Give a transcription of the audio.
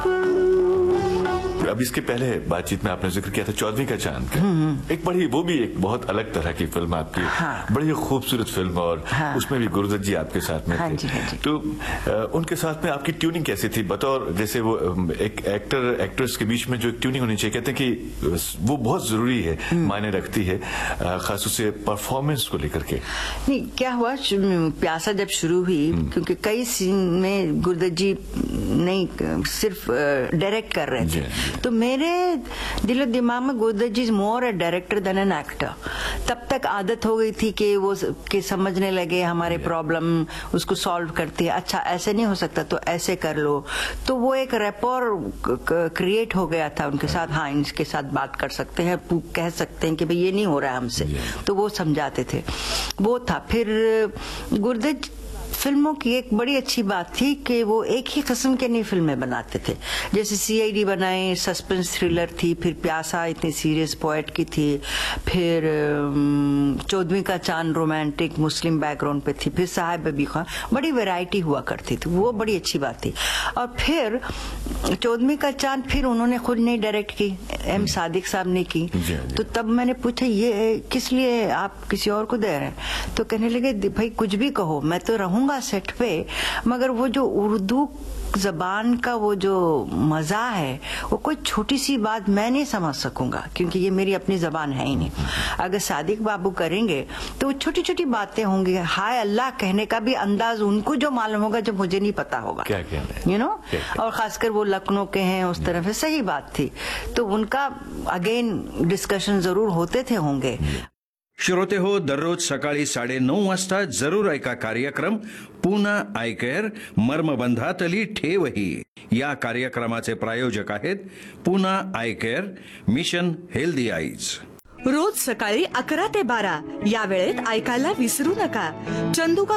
अब इसके पहले बातचीत में आपने जिक्र किया था 14वीं का चांद का। एक बड़ी, वो भी एक बहुत अलग तरह की फिल्म आपकी। हाँ। बड़ी खूबसूरत फिल्म, और हाँ। उसमें भी गुरुदत्त जी आपके साथ में हाँ थे। जी, हाँ जी। तो उनके साथ में आपकी ट्यूनिंग कैसी थी? बतौर जैसे वो एक एक्टर एक्ट्रेस के बीच में जो एक ट्यूनिंग होनी चाहिए, कहते हैं कि वो बहुत जरूरी है, मायने रखती है, खास से परफॉर्मेंस को लेकर के। नहीं, क्या हुआ, प्यासा जब शुरू हुई, क्योंकि कई सीन में गुरुदत्त जी नहीं सिर्फ डायरेक्ट कर रहे थे, तो मेरे दिलो दिमाग में गुरुदत्त जी is more a director then an actor. तब तक आदत हो गई थी कि वो कि समझने लगे हमारे प्रॉब्लम, उसको सॉल्व करती है। अच्छा, ऐसे नहीं हो सकता तो ऐसे कर लो, तो वो एक रैपोर क्रिएट हो गया था उनके साथ। हाँ, इनके साथ बात कर सकते हैं, कह सकते हैं कि भाई ये नहीं हो रहा है हमसे, तो वो समझाते थे। वो था। फिर गुरुदत्त फिल्मों की एक बड़ी अच्छी बात थी कि वो एक ही किस्म के नहीं फिल्में बनाते थे। जैसे सीआईडी बनाए, सस्पेंस थ्रिलर थी, फिर प्यासा इतनी सीरियस पोएट की थी, फिर 14वीं का चांद रोमांटिक मुस्लिम बैकग्राउंड पे थी, फिर साहिब बबी खां, बड़ी वैरायटी हुआ करती थी, वो बड़ी अच्छी बात थी। और फिर 14वीं का चांद फिर उन्होंने खुद नहीं डायरेक्ट की, एम सादिक साहब ने की। तो तब मैंने पूछा ये किस लिए आप किसी और को दे रहे हैं? तो कहने लगे भाई कुछ भी कहो, मैं तो रहूंगा सेट पे, मगर वो जो उर्दू जबान का वो जो मजा है, वो कोई छोटी सी बात मैं नहीं समझ सकूंगा, क्योंकि ये मेरी अपनी जबान है ही नहीं। अगर सादिक बाबू करेंगे तो वो छोटी छोटी बातें होंगी, हाय अल्लाह कहने का भी अंदाज उनको जो मालूम होगा जो मुझे नहीं पता होगा, क्या यू नो। और खासकर वो लखनऊ के हैं, उस तरफ है, सही बात थी। तो उनका अगेन डिस्कशन जरूर होते थे होंगे। श्रोते हो, दररोज सकाळी 9:30 वाजता जरूर ऐका कार्यक्रम पुन्हा ऐकेर मर्मबंधातली ठेवही। या कार्यक्रमाचे प्रायोजक आहेत पुन्हा ऐकेर मिशन हेल्दी आईज। रोज सकाळी 11 ते 12 या वेळेत ऐकायला विसरू नका चंदू का